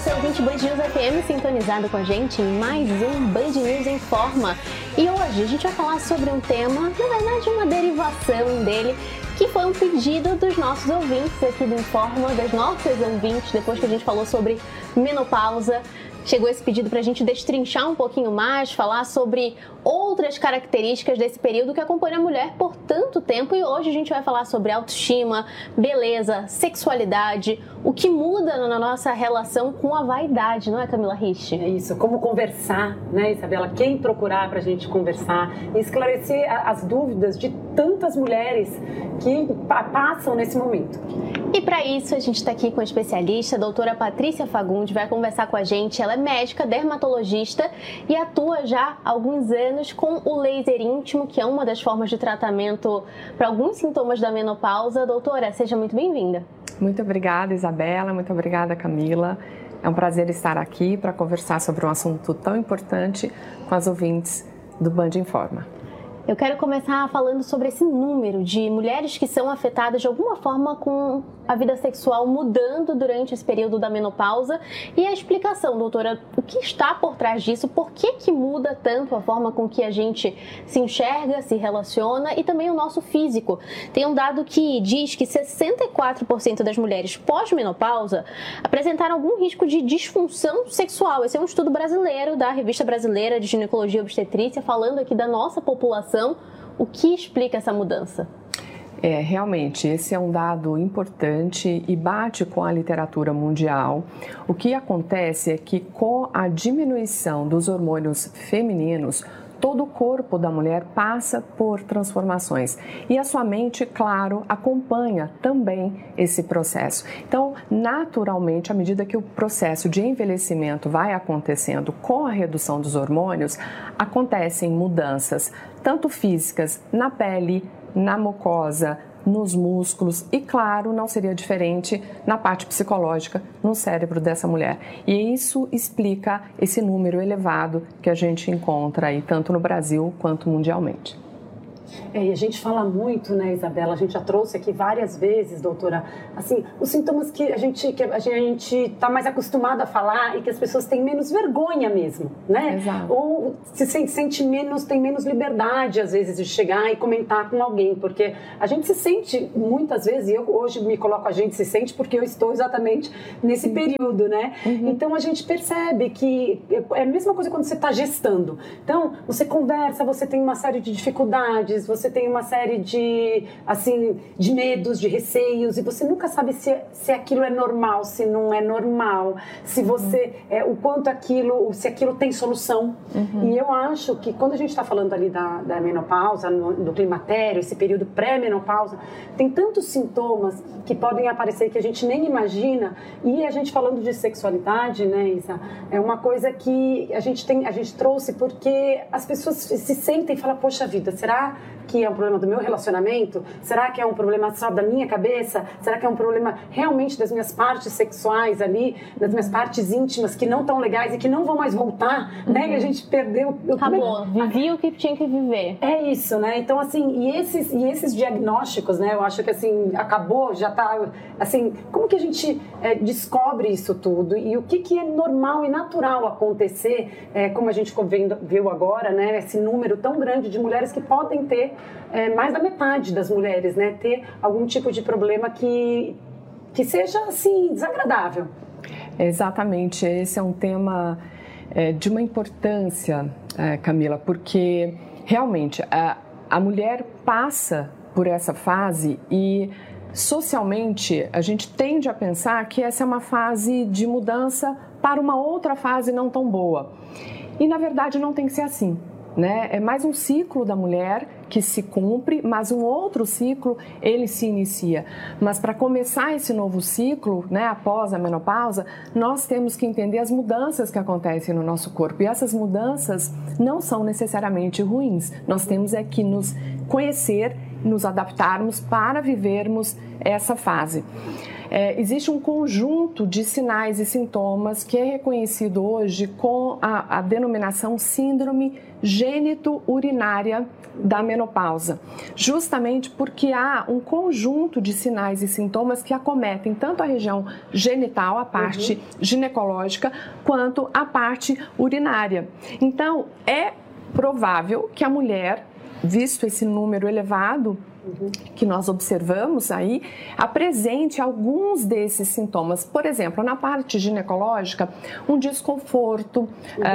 você, ouvinte Band News FM, sintonizado com a gente em mais um Band News em Forma. E hoje a gente vai falar sobre um tema, na verdade uma derivação dele, que foi um pedido dos nossos ouvintes aqui do Informa, das nossas ouvintes, depois que a gente falou sobre menopausa. Chegou esse pedido para a gente destrinchar um pouquinho mais, falar sobre outras características desse período que acompanha a mulher por tanto tempo. E hoje a gente vai falar sobre autoestima, beleza, sexualidade, o que muda na nossa relação com a vaidade, não é, Camila Rich? É isso, como conversar, né, Isabela? Quem procurar para a gente conversar e esclarecer as dúvidas de tantas mulheres que passam nesse momento. E para isso a gente está aqui com a especialista, a doutora Patrícia Fagundes, vai conversar com a gente. Ela é médica, dermatologista e atua já há alguns anos com o laser íntimo, que é uma das formas de tratamento para alguns sintomas da menopausa. Doutora, seja muito bem-vinda. Muito obrigada, Isabela. Muito obrigada, Camila. É um prazer estar aqui para conversar sobre um assunto tão importante com as ouvintes do Band Informa. Eu quero começar falando sobre esse número de mulheres que são afetadas de alguma forma com a vida sexual mudando durante esse período da menopausa e a explicação, doutora, o que está por trás disso, por que muda tanto a forma com que a gente se enxerga, se relaciona e também o nosso físico. Tem um dado que diz que 64% das mulheres pós-menopausa apresentaram algum risco de disfunção sexual. Esse é um estudo brasileiro da Revista Brasileira de Ginecologia e Obstetrícia, falando aqui da nossa população. O que explica essa mudança? Realmente, esse é um dado importante e bate com a literatura mundial. O que acontece é que com a diminuição dos hormônios femininos, todo o corpo da mulher passa por transformações e a sua mente, claro, acompanha também esse processo. Então, naturalmente, à medida que o processo de envelhecimento vai acontecendo com a redução dos hormônios, acontecem mudanças tanto físicas na pele, na mucosa, nos músculos e, claro, não seria diferente na parte psicológica, no cérebro dessa mulher. E isso explica esse número elevado que a gente encontra aí, tanto no Brasil quanto mundialmente. E a gente fala muito, né, Isabela? A gente já trouxe aqui várias vezes, doutora, assim, os sintomas que a gente está mais acostumado a falar e que as pessoas têm menos vergonha mesmo, né? Exato. Ou se sente menos, tem menos liberdade, às vezes, de chegar e comentar com alguém, porque a gente se sente, muitas vezes, e eu hoje me coloco a gente se sente porque eu estou exatamente nesse período, né? Uhum. Então, a gente percebe que é a mesma coisa quando você está gestando. Então, você conversa, você tem uma série de dificuldades, você tem uma série de, assim, de medos, de receios, e você nunca sabe se aquilo é normal, se não é normal, se você, o quanto aquilo, se aquilo tem solução. Uhum. E eu acho que quando a gente está falando ali da menopausa, do climatério, esse período pré-menopausa, tem tantos sintomas que podem aparecer que a gente nem imagina, e a gente falando de sexualidade, né, Isa, é uma coisa que a gente trouxe porque as pessoas se sentem e falam, poxa vida, será que é um problema do meu relacionamento? Será que é um problema só da minha cabeça? Será que é um problema realmente das minhas partes sexuais ali, das minhas partes íntimas que não estão legais e que não vão mais voltar, né? E a gente perdeu... Acabou, vivi o que tinha que viver. É isso, né? Então, assim, e esses diagnósticos, né? Eu acho que, assim, acabou, já tá... Assim, como que a gente descobre isso tudo? E o que é normal e natural acontecer, como a gente viu agora, né? Esse número tão grande de mulheres que podem ter mais da metade das mulheres, né, ter algum tipo de problema que seja, assim, desagradável. Exatamente, esse é um tema de uma importância, Camila, porque realmente a mulher passa por essa fase e socialmente a gente tende a pensar que essa é uma fase de mudança para uma outra fase não tão boa. E na verdade não tem que ser assim. Né? É mais um ciclo da mulher que se cumpre, mas um outro ciclo ele se inicia. Mas para começar esse novo ciclo, né, após a menopausa, nós temos que entender as mudanças que acontecem no nosso corpo. E essas mudanças não são necessariamente ruins. Nós temos que nos conhecer nos adaptarmos para vivermos essa fase. Existe um conjunto de sinais e sintomas que é reconhecido hoje com a denominação síndrome gênito-urinária da menopausa, justamente porque há um conjunto de sinais e sintomas que acometem tanto a região genital, a parte ginecológica, quanto a parte urinária. Então, é provável que a mulher, visto esse número elevado que nós observamos aí, apresente alguns desses sintomas. Por exemplo, na parte ginecológica, um desconforto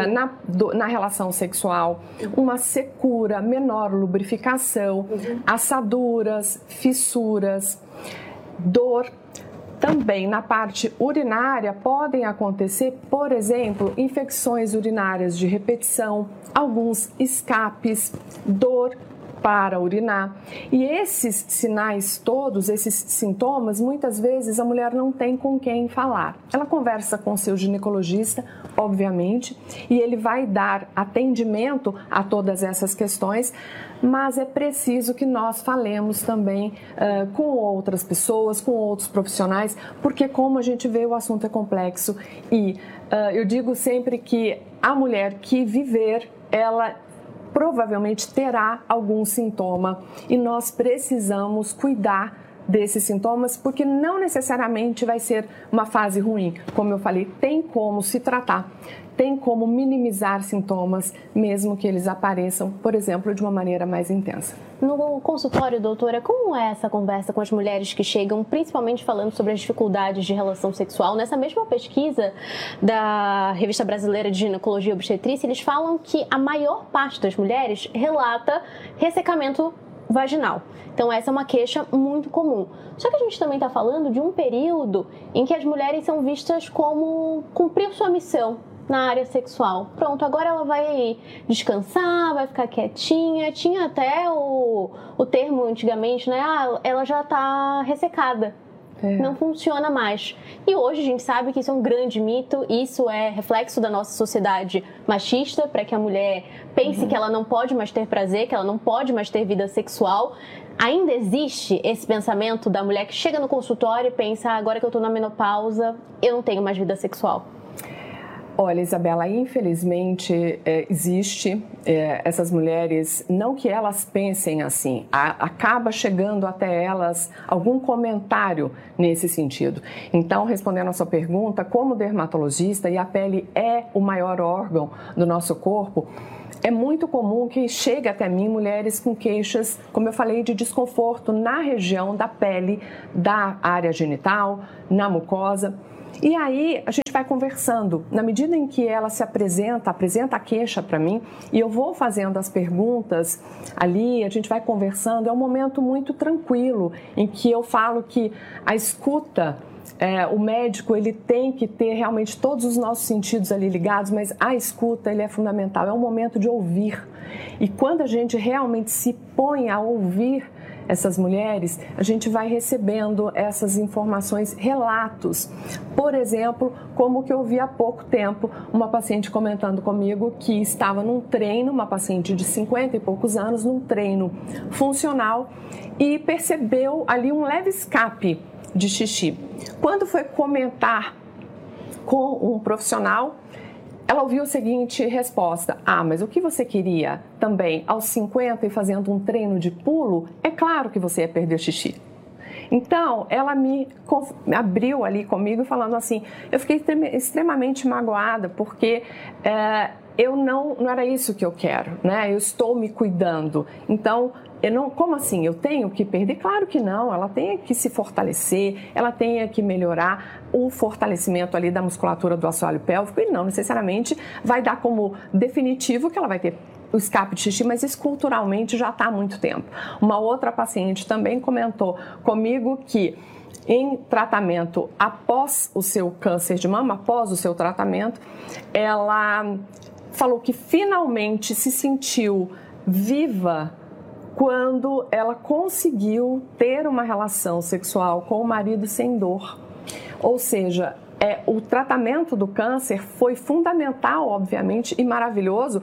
na relação sexual, uma secura, menor lubrificação, assaduras, fissuras, dor. Também na parte urinária podem acontecer, por exemplo, infecções urinárias de repetição, alguns escapes, dor para urinar. E esses sinais todos, esses sintomas, muitas vezes a mulher não tem com quem falar. Ela conversa com seu ginecologista, obviamente, e ele vai dar atendimento a todas essas questões, mas é preciso que nós falemos também com outras pessoas, com outros profissionais, porque como a gente vê, o assunto é complexo e eu digo sempre que a mulher que viver, ela provavelmente terá algum sintoma e nós precisamos cuidar desses sintomas, porque não necessariamente vai ser uma fase ruim. Como eu falei, tem como se tratar, tem como minimizar sintomas, mesmo que eles apareçam, por exemplo, de uma maneira mais intensa. No consultório, doutora, como é essa conversa com as mulheres que chegam, principalmente falando sobre as dificuldades de relação sexual? Nessa mesma pesquisa da Revista Brasileira de Ginecologia e Obstetrícia, eles falam que a maior parte das mulheres relata ressecamento vaginal. Então essa é uma queixa muito comum. Só que a gente também está falando de um período em que as mulheres são vistas como cumprir sua missão na área sexual. Pronto, agora ela vai descansar, vai ficar quietinha. Tinha até o termo antigamente, né? Ela já está ressecada. Não funciona mais. E hoje a gente sabe que isso é um grande mito, isso é reflexo da nossa sociedade machista, para que a mulher pense que ela não pode mais ter prazer, que ela não pode mais ter vida sexual. Ainda existe esse pensamento da mulher que chega no consultório e pensa, agora que eu estou na menopausa, eu não tenho mais vida sexual. Olha, Isabela, infelizmente existe essas mulheres, não que elas pensem assim, acaba chegando até elas algum comentário nesse sentido. Então, respondendo a sua pergunta, como dermatologista, e a pele é o maior órgão do nosso corpo, é muito comum que chegue até mim mulheres com queixas, como eu falei, de desconforto na região da pele, da área genital, na mucosa. E aí a gente vai conversando, na medida em que ela se apresenta a queixa para mim e eu vou fazendo as perguntas ali, a gente vai conversando, é um momento muito tranquilo em que eu falo que a escuta, o médico ele tem que ter realmente todos os nossos sentidos ali ligados, mas a escuta ele é fundamental, é um momento de ouvir. E quando a gente realmente se põe a ouvir essas mulheres, a gente vai recebendo essas informações, relatos. Por exemplo, como que eu vi há pouco tempo uma paciente comentando comigo que estava num treino, uma paciente de 50 e poucos anos, num treino funcional e percebeu ali um leve escape de xixi. Quando foi comentar com um profissional, ela ouviu a seguinte resposta: mas o que você queria também aos 50 e fazendo um treino de pulo? É claro que você ia perder xixi. Então, ela me abriu ali comigo falando assim, eu fiquei extremamente magoada porque não era isso que eu quero, né? Eu estou me cuidando. Então, como assim? Eu tenho que perder? Claro que não, ela tem que se fortalecer, ela tem que melhorar o fortalecimento ali da musculatura do assoalho pélvico e não necessariamente vai dar como definitivo que ela vai ter o escape de xixi, mas isso culturalmente já está há muito tempo. Uma outra paciente também comentou comigo que em tratamento após o seu câncer de mama, após o seu tratamento, ela falou que finalmente se sentiu viva quando ela conseguiu ter uma relação sexual com o marido sem dor. Ou seja, o tratamento do câncer foi fundamental, obviamente, e maravilhoso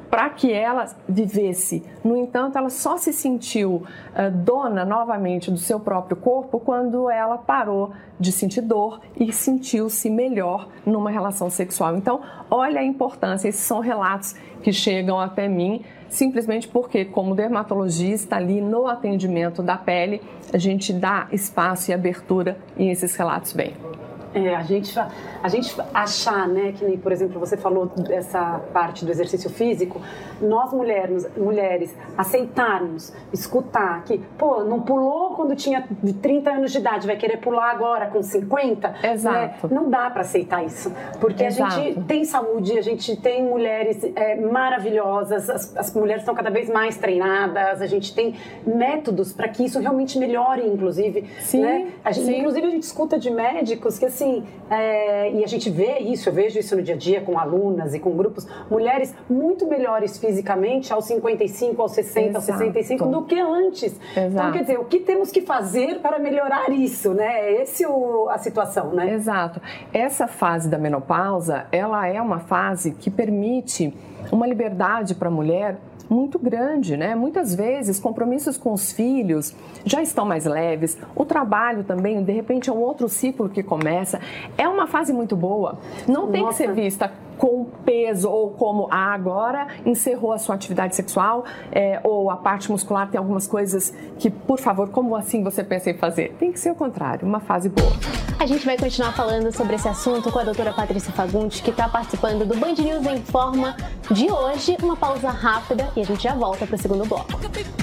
para que ela vivesse. No entanto, ela só se sentiu dona novamente do seu próprio corpo quando ela parou de sentir dor e sentiu-se melhor numa relação sexual. Então, olha a importância, esses são relatos que chegam até mim, simplesmente porque, como dermatologista, ali no atendimento da pele, a gente dá espaço e abertura e esses relatos vêm. A gente achar, né, que nem, por exemplo, você falou dessa parte do exercício físico, nós mulheres aceitarmos, escutar que, não pulou quando tinha 30 anos de idade, vai querer pular agora com 50? Exato. Né? Não dá para aceitar isso, porque Exato. A gente tem saúde, a gente tem mulheres maravilhosas, as mulheres estão cada vez mais treinadas, a gente tem métodos para que isso realmente melhore, inclusive. Sim, né? sim. Inclusive a gente escuta de médicos que assim, e a gente vê isso, eu vejo isso no dia a dia com alunas e com grupos, mulheres muito melhores fisicamente aos 55, aos 60, Exato. aos 65 do que antes. Exato. Então, quer dizer, o que temos que fazer para melhorar isso, né? Essa é a situação, né? Exato. Essa fase da menopausa, ela é uma fase que permite uma liberdade para a mulher muito grande, né? Muitas vezes, compromissos com os filhos já estão mais leves, o trabalho também, de repente, é um outro ciclo que começa. É uma fase muito boa, não tem que ser vista com peso ou como agora encerrou a sua atividade sexual ou a parte muscular tem algumas coisas que, por favor, como assim você pensa em fazer? Tem que ser o contrário, uma fase boa. A gente vai continuar falando sobre esse assunto com a doutora Patrícia Fagundes, que está participando do Band News Informa de hoje. Uma pausa rápida e a gente já volta para o segundo bloco.